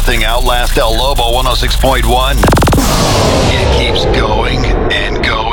Nothing outlast El Lobo 106.1. It keeps going.